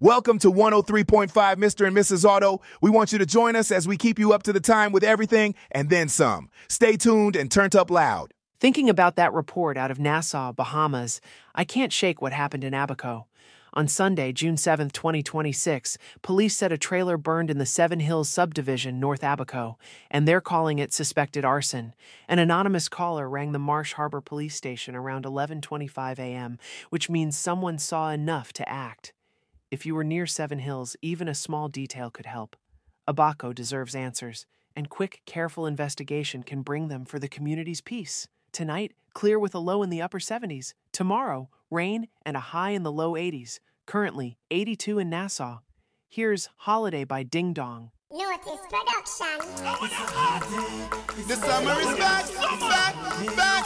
Welcome to 103.5 Mr. and Mrs. Auto. We want you to join us as we keep you up to the time with everything and then some. Stay tuned and turned up loud. Thinking about that report out of Nassau, Bahamas, I can't shake what happened in Abaco. On Sunday, June 7, 2026, police said a trailer burned in the Seven Hills subdivision, North Abaco, and they're calling it suspected arson. An anonymous caller rang the Marsh Harbor Police Station around 11:25 a.m., which means someone saw enough to act. If you were near Seven Hills, even a small detail could help. Abaco deserves answers, and quick, careful investigation can bring them for the community's peace. Tonight, clear with a low in the upper 70s. Tomorrow, rain and a high in the low 80s. Currently, 82 in Nassau. Here's Holiday by Ding Dong. Notice production. The summer is back, back, back.